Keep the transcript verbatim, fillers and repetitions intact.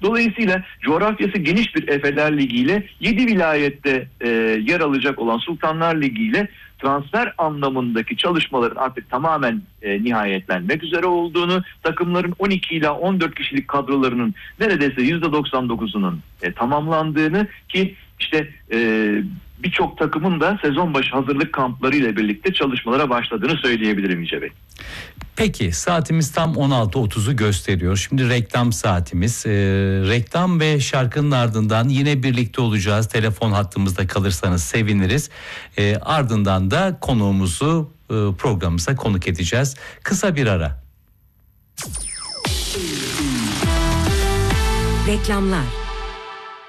Dolayısıyla coğrafyası geniş bir Efeler Ligi ile yedi vilayette e, yer alacak olan Sultanlar Ligi ile transfer anlamındaki çalışmaların artık tamamen e, nihayetlenmek üzere olduğunu, takımların on iki ila on dört kişilik kadrolarının neredeyse yüzde doksan dokuzunun e, tamamlandığını, ki işte e, birçok takımın da sezon başı hazırlık kampları ile birlikte çalışmalara başladığını söyleyebilirim İce Bey. Peki, saatimiz tam on altı otuzu gösteriyor. Şimdi reklam saatimiz. Ee, reklam ve şarkının ardından yine birlikte olacağız. Telefon hattımızda kalırsanız seviniriz. Ee, ardından da konuğumuzu e, programımıza konuk edeceğiz. Kısa bir ara. Reklamlar.